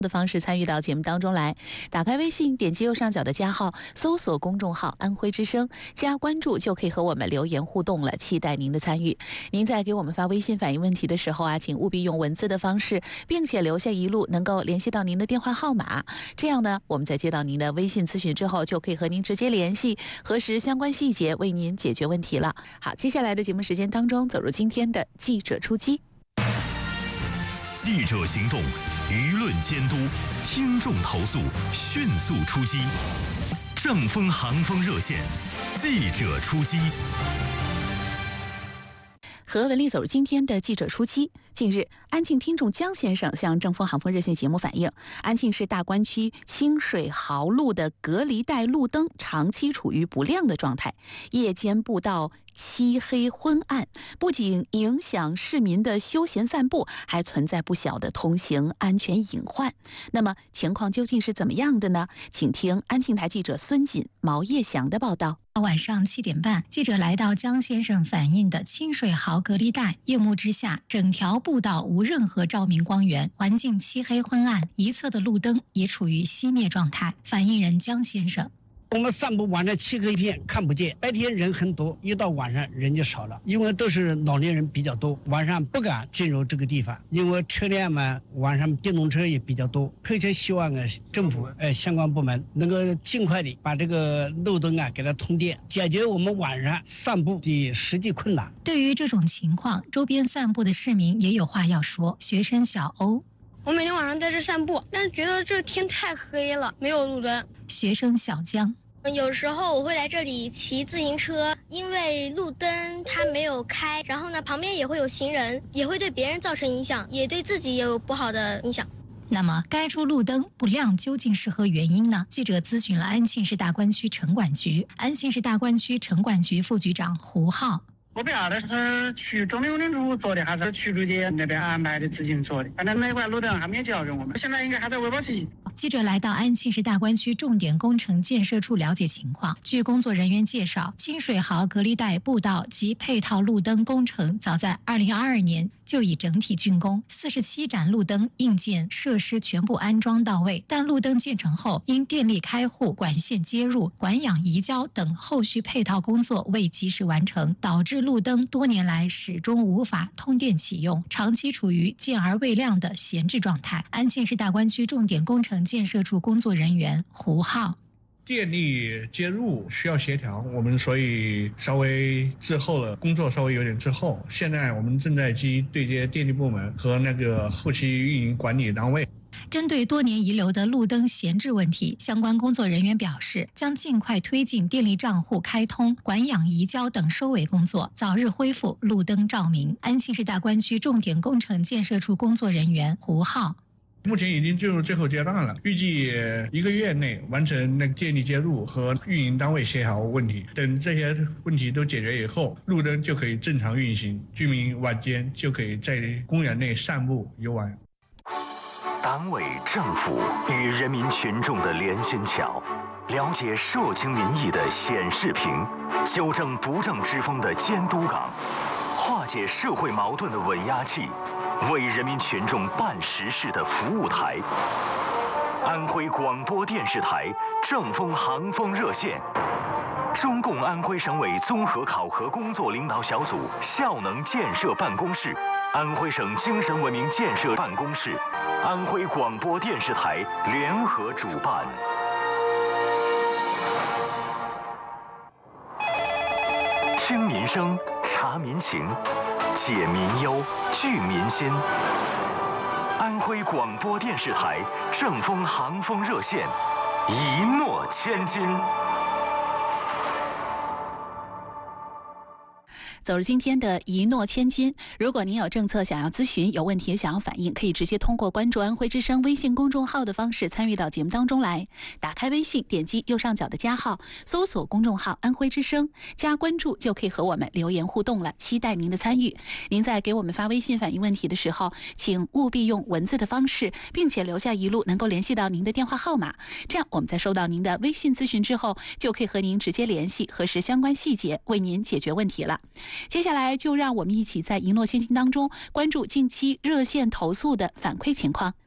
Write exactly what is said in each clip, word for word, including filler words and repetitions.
的方式参与到节目当中来。打开微信，点击右上角的加号，搜索公众号安徽之声，加关注就可以和我们留言互动了，期待您的参与。您在给我们发微信反映问题的时候啊，请务必用文字的方式，并且留下一路能够联系到您的电话号码，这样呢，我们在接到您的微信咨询之后，就可以和您直接联系，核实相关细节，为您解决问题了。好，接下来的节目时间当中，走入今天的记者出击。 记者行动，舆论监督，听众投诉，迅速出击。正风航风热线，记者出击。 和文丽走入今天的记者出击。近日，安庆听众江先生向正风航风热线节目反映，安庆市大关区清水壕路的隔离带路灯长期处于不亮的状态，夜间步道漆黑昏暗，不仅影响市民的休闲散步，还存在不小的通行安全隐患。那么情况究竟是怎么样的呢？请听安庆台记者孙锦、毛叶祥的报道。 晚上七点半，记者来到江先生反映的清水壕隔离带，夜幕之下，整条步道无任何照明光源，环境漆黑昏暗，一侧的路灯也处于熄灭状态。反映人江先生： 我们散步晚上漆黑一片，看不见，白天人很多，一到晚上人就少了，因为都是老年人比较多，晚上不敢进入这个地方，因为车辆嘛，晚上电动车也比较多。迫切希望啊，政府呃相关部门能够尽快的把这个路灯啊给它通电，解决我们晚上散步的实际困难。 对于这种情况，周边散步的市民也有话要说。学生小欧： 我每天晚上在这散步，但是觉得这天太黑了，没有路灯。 学生小江： 有时候我会来这里骑自行车，因为路灯它没有开，然后呢旁边也会有行人，也会对别人造成影响，也对自己也有不好的影响。 那么该处路灯不亮究竟是何原因呢？记者咨询了安庆市大关区城管局，安庆市大关区城管局副局长胡浩： 我不晓得是区中领领处做的，还是区主席那边安排的自行做的。反正那块路灯还没交给我们，现在应该还在维保期。 记者来到安庆市大关区重点工程建设处了解情况。据工作人员介绍，清水壕隔离带步道及配套路灯工程早在二零二二年就已整体竣工，四十七盏路灯硬件设施全部安装到位，但路灯建成后，因电力开户、管线接入、管养移交等后续配套工作未及时完成，导致路灯多年来始终无法通电启用，长期处于见而未亮的闲置状态。安庆市大关区重点工程建设处工作人员胡浩： 电力接入需要协调，我们所以稍微滞后了，工作稍微有点滞后。现在我们正在积对接电力部门和那个后期运营管理单位。 针对多年遗留的路灯闲置问题，相关工作人员表示，将尽快推进电力账户开通、管养移交等收尾工作，早日恢复路灯照明。安庆市大关区重点工程建设处工作人员胡浩： 目前已经进入最后阶段了，预计一个月内完成那个电力接入和运营单位协调问题。等这些问题都解决以后，路灯就可以正常运行，居民晚间就可以在公园内散步游玩。 党委政府与人民群众的连心桥，了解社情民意的显示屏，纠正不正之风的监督岗，化解社会矛盾的稳压器，为人民群众办实事的服务台。安徽广播电视台正风航风热线，中共安徽省委综合考核工作领导小组效能建设办公室，安徽省精神文明建设办公室，安徽广播电视台联合主办。听民生，察民情，解民忧，聚民心。安徽广播电视台正风航风热线，一诺千金。 走入今天的一诺千金。如果您有政策想要咨询，有问题想要反映，可以直接通过关注安徽之声微信公众号的方式参与到节目当中来。打开微信，点击右上角的加号，搜索公众号安徽之声，加关注就可以和我们留言互动了，期待您的参与。您在给我们发微信反映问题的时候，请务必用文字的方式，并且留下一路能够联系到您的电话号码，这样我们在收到您的微信咨询之后，就可以和您直接联系，核实相关细节，为您解决问题了。接下来就让我们一起在一诺千金当中关注近期热线投诉的反馈情况。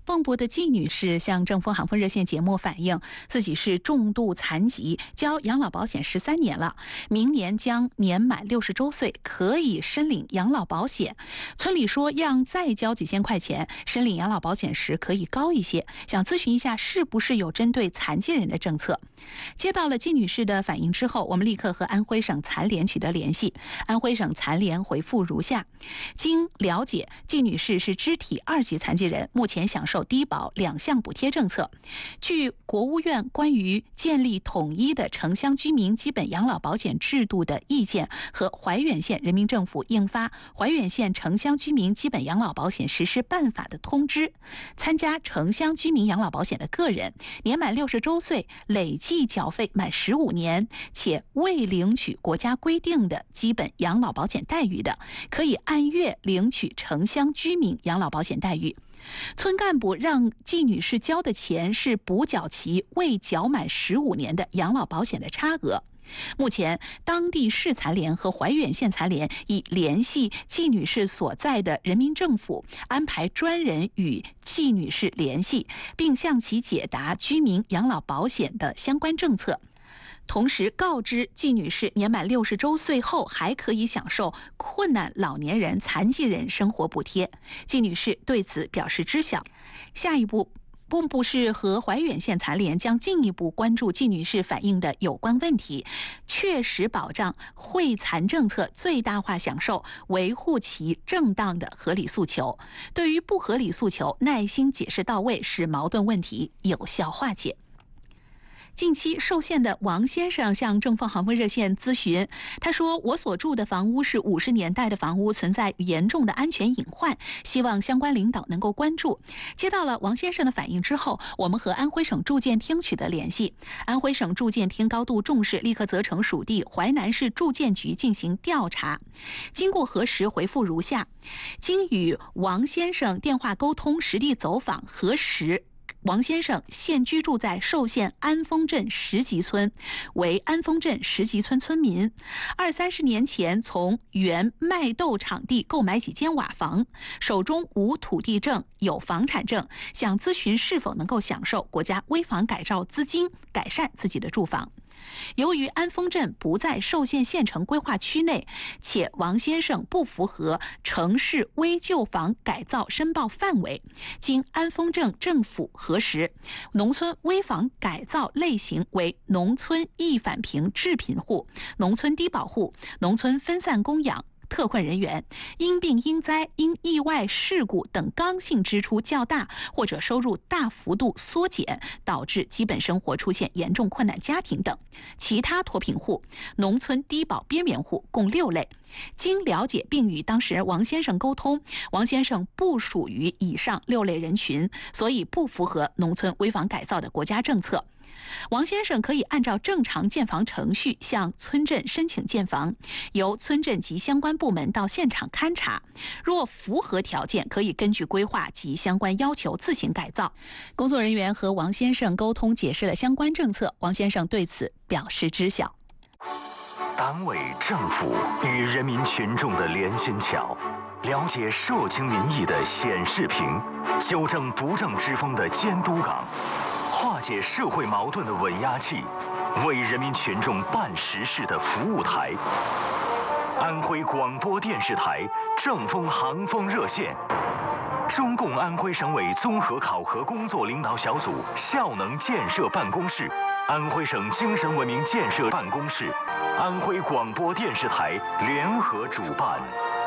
蚌埠的季女士向正风航风热线节目反映，自己是重度残疾，交养老保险十三年了，明年将年满六十周岁，可以申领养老保险。村里说让再交几千块钱，申领养老保险时可以高一些，想咨询一下是不是有针对残疾人的政策。接到了季女士的反映之后，我们立刻和安徽省残联取得联系。安徽省残联回复如下：经了解，季女士是肢体二级残疾人，目前享受低保两项补贴政策。据国务院关于建立统一的城乡居民基本养老保险制度的意见和怀远县人民政府印发《怀远县城乡居民基本养老保险实施办法》的通知，参加城乡居民养老保险的个人，年满六十周岁，累计缴费满十五年，且未领取国家规定的基本养老保险待遇的，可以按月领取城乡居民养老保险待遇。村干部让季女士交的钱是补缴其未缴满十五年的养老保险的差额。目前，当地市残联和怀远县残联已联系季女士所在的人民政府，安排专人与季女士联系，并向其解答居民养老保险的相关政策。同时告知季女士，年满六十周岁后还可以享受困难老年人、残疾人生活补贴。季女士对此表示知晓。下一步，蚌埠市和怀远县残联将进一步关注季女士反映的有关问题，确实保障惠残政策最大化享受，维护其正当的合理诉求。对于不合理诉求，耐心解释到位，使矛盾问题有效化解。近期受限的王先生向正风航风热线咨询，他说：“我所住的房屋是五十年代的房屋，存在严重的安全隐患，希望相关领导能够关注。”接到了王先生的反映之后，我们和安徽省住建厅取得联系，安徽省住建厅高度重视，立刻责成属地淮南市住建局进行调查。经过核实，回复如下：经与王先生电话沟通，实地走访核实，王先生现居住在寿县安丰镇石集村，为安丰镇石集村村民。二三十年前从原麦豆场地购买几间瓦房，手中无土地证，有房产证，想咨询是否能够享受国家危房改造资金，改善自己的住房。由于安丰镇不在寿县县城规划区内，且王先生不符合城市危旧房改造申报范围，经安丰镇政府核实，农村危房改造类型为农村易返贫致贫户、农村低保户、农村分散供养特困人员，因病因灾因意外事故等刚性支出较大，或者收入大幅度缩减，导致基本生活出现严重困难家庭等，其他脱贫户、农村低保边缘户共六类。经了解并与当事人王先生沟通，王先生不属于以上六类人群，所以不符合农村危房改造的国家政策。王先生可以按照正常建房程序向村镇申请建房，由村镇及相关部门到现场勘查，若符合条件，可以根据规划及相关要求自行改造。工作人员和王先生沟通解释了相关政策，王先生对此表示知晓。 党委政府与人民群众的连心桥，了解社情民意的显示屏，纠正不正之风的监督岗，化解社会矛盾的稳压器，为人民群众办实事的服务台。安徽广播电视台正风航风热线，中共安徽省委综合考核工作领导小组效能建设办公室，安徽省精神文明建设办公室，安徽广播电视台联合主办。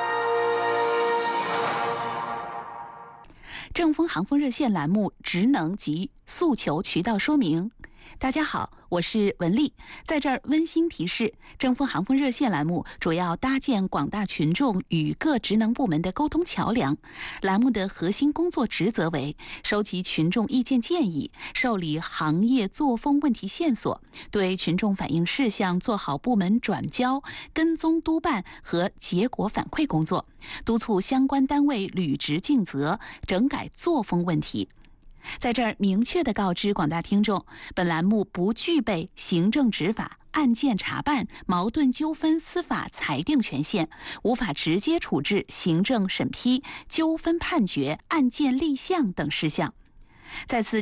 正风航风热线栏目职能及诉求渠道说明。大家好，我是文丽，在这儿温馨提示，正风航风热线栏目主要搭建广大群众与各职能部门的沟通桥梁。栏目的核心工作职责为收集群众意见建议，受理行业作风问题线索，对群众反映事项做好部门转交、跟踪督办和结果反馈工作，督促相关单位履职尽责，整改作风问题。在这儿明确地告知广大听众，本栏目不具备行政执法、案件查办、矛盾纠纷司法裁定权限，无法直接处置行政审批、纠纷判决、案件立项等事项。 再次